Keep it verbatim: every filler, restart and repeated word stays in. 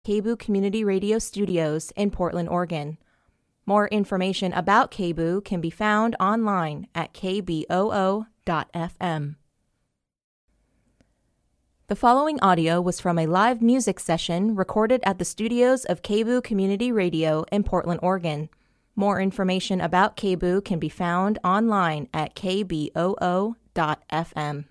KBOO Community Radio Studios in Portland, Oregon. More information about KBOO can be found online at k b o o dot f m. The following audio was from a live music session recorded at the studios of KBOO Community Radio in Portland, Oregon. More information about KBOO can be found online at k b o o dot f m.